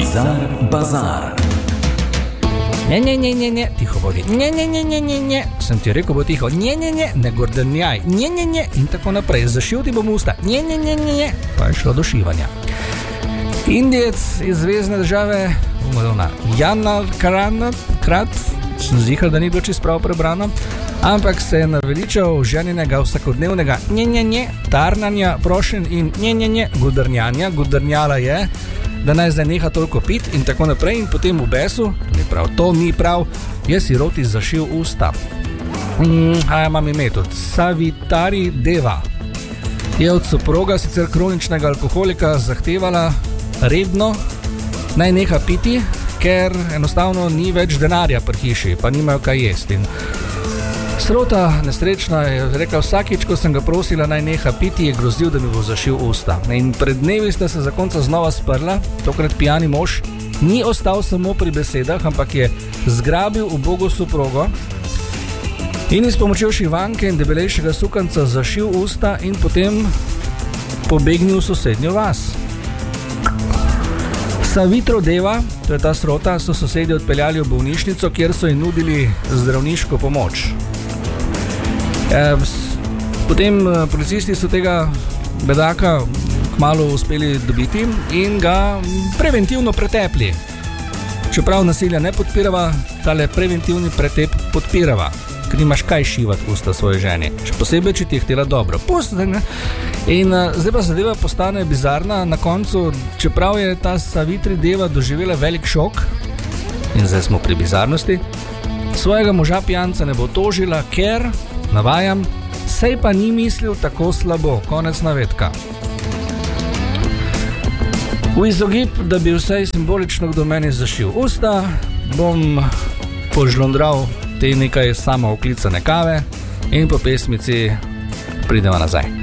Bizar Bazar. Ne, tiho bodi. Ne, sem ti rekel, bo tiho. Ne gordenjaj. Ne, in tako naprej. Zašil ti bom usta. Ne, pa je šlo do šivanja. Indijec iz zvezne države, Jana Krat, sem zihal, da ni bilo čisto prav prebrano, ampak se je naveličal ženjenega vsakodnevnega tarnanja, prošen in gudrnjanja. Gudrnjala je, da naj zdaj neha toliko pit in tako naprej, in potem v besu, to ni prav, je si roti zašil usta. Imam ime tudi, Savitari Deva je od soproga, sicer kroničnega alkoholika, zahtevala redno naj neha piti, ker enostavno ni več denarja pri hiši, pa nimajo kaj jesti. In srota nesrečna je rekla, vsakič, ko sem ga prosila naj neha piti, je grozil, da mi bo zašil usta. In pred dnevi sta se zakonca znova sprla, tokrat pijani mož ni ostal samo pri besedah, ampak je zgrabil ubogo soprogo in iz pomočjo šivanke in debelejšega sukanca zašil usta in potem pobegnil v sosednjo vas. Savitro Deva, to je ta srota, so sosedje odpeljali v bolnišnico, kjer so ji nudili zdravniško pomoč. Potem policisti so tega bedaka kmalu uspeli dobiti in ga preventivno pretepli. Čeprav nasilja ne podpirava, tale preventivni pretep podpirava, ker nimaš kaj šivati usta svoje ženi, še posebej, če ti je htela dobro. In zdaj pa zadeva postane bizarna na koncu, čeprav je ta Savitri Deva doživela velik šok, in zdaj smo pri bizarnosti, svojega moža pijanca ne bo tožila, ker, navajam, sej pa ni mislil tako slabo, konec navedka. V izogib, da bi vsaj simbolično kdo meni zašil usta, bom požlondral te nekaj samooklicane kave in po pesmici pridemo nazaj.